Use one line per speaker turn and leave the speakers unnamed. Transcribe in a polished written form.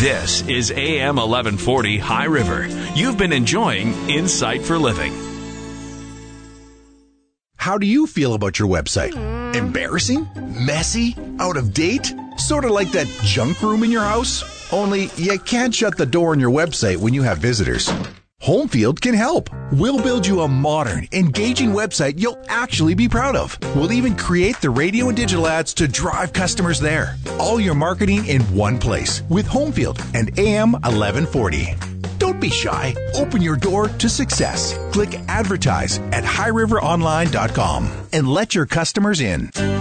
This is AM 1140 High River. You've been enjoying Insight for Living.
How do you feel about your website? Embarrassing? Messy? Out of date? Sort of like that junk room in your house? Only you can't shut the door on your website when you have visitors. Homefield can help. We'll build you a modern, engaging website you'll actually be proud of. We'll even create the radio and digital ads to drive customers there. All your marketing in one place with Homefield and AM 1140. Don't be shy. Open your door to success. Click advertise at highriveronline.com and let your customers in.